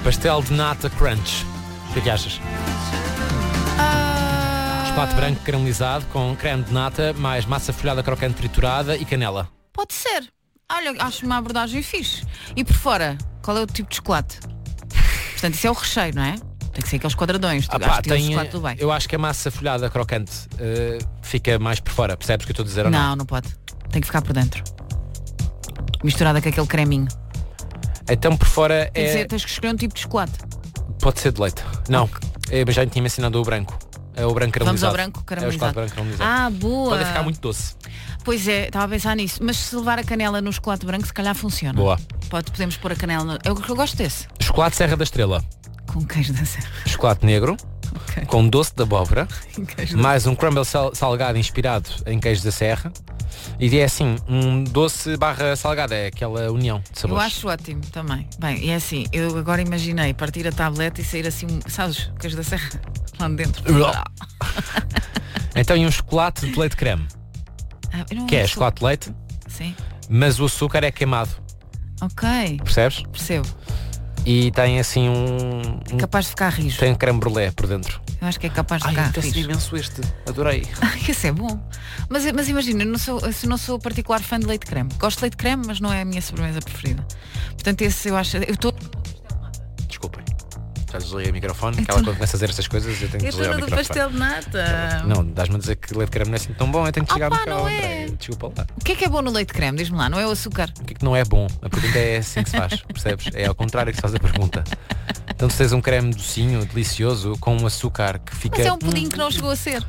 Pastel de nata crunch. O que é que achas? Chocolate branco caramelizado com creme de nata, mais massa folhada crocante triturada e canela. Pode ser. Olha, acho uma abordagem fixe. E por fora, qual é o tipo de chocolate? Portanto, isso é o recheio, não é? Tem que ser aqueles quadradões. Eu acho que a massa folhada crocante fica mais por fora. Percebes o que eu estou a dizer ou não? Não, não pode. Tem que ficar por dentro. Misturada com aquele creminho. Então por fora Tens que escolher um tipo de chocolate. Pode ser de leite. Não, eu já tinha ensinado o branco. É o branco caramelizado. Vamos ao branco caramelizado. É o chocolate branco caramelizado. Boa. Pode ficar muito doce. Pois é, estava a pensar nisso. Mas se levar a canela no chocolate branco, se calhar funciona. Boa. Podemos pôr a canela no... Eu gosto desse. Chocolate Serra da Estrela. Com queijo da serra. Chocolate negro. Okay. Com doce de abóbora. Mais um crumble salgado inspirado em queijo da serra. E é assim, um doce barra salgado. É aquela união de sabores. Eu acho ótimo também. Bem, e é assim, eu agora imaginei partir a tableta e sair assim, sabes, queijo da serra lá dentro. Então, e um chocolate de leite creme. Que é chocolate de leite. Sim. Mas o açúcar é queimado. Ok. Percebes? Percebo. E tem assim capaz de ficar rijo. Tem creme brulee por dentro. Eu acho que é capaz de ficar rijo. Imenso este. Adorei. Esse é bom. Mas imagina, eu não sou particular fã de leite creme. Gosto de leite creme, mas não é a minha sobremesa preferida. Portanto, esse eu acho... Desculpem. Já desliguei o microfone, que ela quando começa a dizer essas coisas eu tenho que desligar o microfone. Do pastel de nata. Não, dás-me a dizer que leite creme não é assim tão bom, eu tenho que desligar o microfone. Não é. Desculpa lá. O que é bom no leite creme? Diz-me lá, não é o açúcar? O que é que não é bom? A pergunta é assim que se faz, percebes? É ao contrário que se faz a pergunta. Então se tens um creme docinho, delicioso, com um açúcar que fica... Mas é um pudim que não chegou a ser.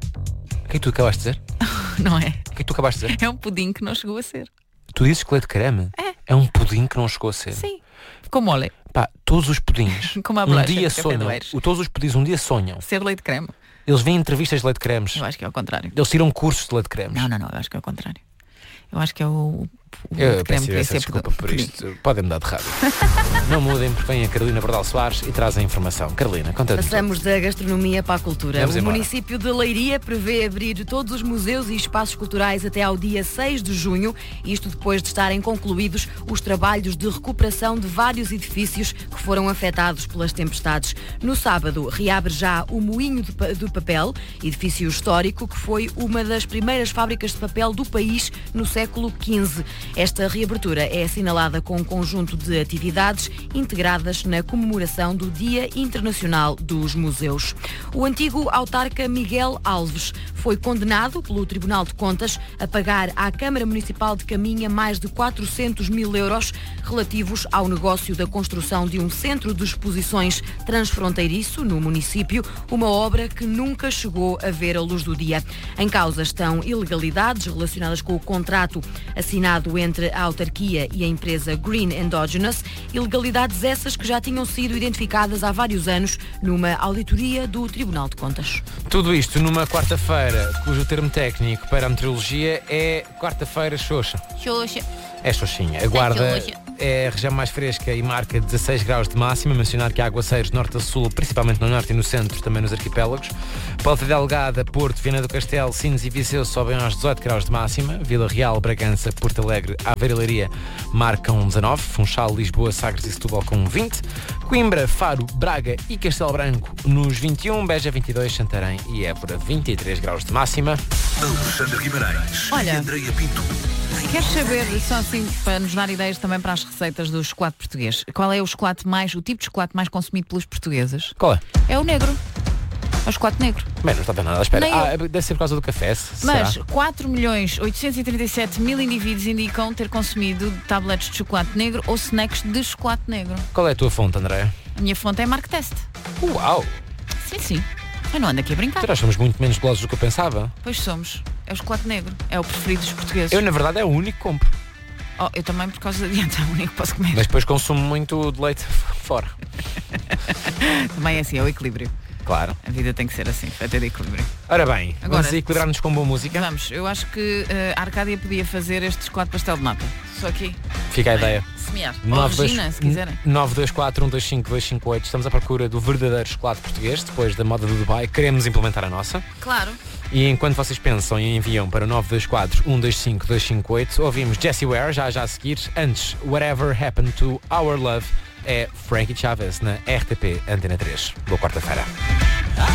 O que é que tu acabaste de dizer? Não é? O que é que tu acabaste de dizer? É um pudim que não chegou a ser. Tu dizes que leite creme é um pudim que não chegou a ser? Sim. Como mole. Pá, todos os pudins como a bolacha, um dia sonham. Todos os pudins um dia sonham ser leite creme. Eles vêm em entrevistas de leite cremes. Eu acho que é o contrário. Eles tiram cursos de leite cremes. Não, eu acho que é o contrário. Eu acho que é o eu peço desculpa por isto. Podem-me dar de rádio. Não mudem, porque vem a Carolina Bordal Soares e traz a informação. Carolina, conta-te. Passamos da gastronomia para a cultura. Vamos o embora. município de Leiria prevê abrir todos os museus e espaços culturais até ao dia 6 de junho, isto depois de estarem concluídos os trabalhos de recuperação de vários edifícios que foram afetados pelas tempestades. No sábado, reabre já o Moinho de Papel, edifício histórico que foi uma das primeiras fábricas de papel do país no século XV. Esta reabertura é assinalada com um conjunto de atividades integradas na comemoração do Dia Internacional dos Museus. O antigo autarca Miguel Alves foi condenado pelo Tribunal de Contas a pagar à Câmara Municipal de Caminha mais de 400 mil euros relativos ao negócio da construção de um centro de exposições transfronteiriço no município, uma obra que nunca chegou a ver a luz do dia. Em causa estão ilegalidades relacionadas com o contrato assinado entre a autarquia e a empresa Green Endogenous, ilegalidades essas que já tinham sido identificadas há vários anos numa auditoria do Tribunal de Contas. Tudo isto numa quarta-feira, cujo termo técnico para a meteorologia é quarta-feira xoxa. Xoxa. É xoxinha. A Guarda é a região mais fresca e marca 16 graus de máxima. Mencionar que há aguaceiros norte a sul, principalmente no norte e no centro, também nos arquipélagos. Ponta Delgada, Porto, Viana do Castelo, Sines e Viseu sobem aos 18 graus de máxima. Vila Real, Bragança, Porto Alegre, Aveiro e Leiria marcam 19. Funchal, Lisboa, Sagres e Setúbal com 20. Coimbra, Faro, Braga e Castelo Branco nos 21. Beja 22, Santarém e Évora 23 graus de máxima. Alexandre Guimarães. Olha, e Andreia Pinto. Queres saber, só assim, para nos dar ideias também para as receitas do chocolate português, qual é o tipo de chocolate mais consumido pelos portugueses? Qual é? É o negro. É o chocolate negro. Bem, não está nada à espera. Deve ser por causa do café. Mas será? 4.837.000 indivíduos indicam ter consumido tabletes de chocolate negro ou snacks de chocolate negro. Qual é a tua fonte, André? A minha fonte é Mark Test. Uau! Sim. Eu não ando aqui a brincar. Nós somos muito menos golosos do que eu pensava. Pois somos. É o chocolate negro. É o preferido dos portugueses. Eu, na verdade, é o único que compro. Eu também, por causa da dieta, é o único que posso comer. Mas depois consumo muito de leite fora. Também é assim, é o equilíbrio. Claro. A vida tem que ser assim, feita de equilíbrio. Ora bem, agora, vamos equilibrar-nos com boa música? Vamos, eu acho que a Arcádia podia fazer este chocolate pastel de nata. Só aqui. Fica a ideia. Semear. Ou Regina, se quiserem. 924-125-258. Estamos à procura do verdadeiro chocolate português. Depois da moda do Dubai, queremos implementar a nossa. Claro. E enquanto vocês pensam e enviam para 924-125-258, ouvimos Jessie Ware, já a seguir. Antes, Whatever Happened to Our Love, é Frankie Chaves na RTP Antena 3. Boa quarta-feira.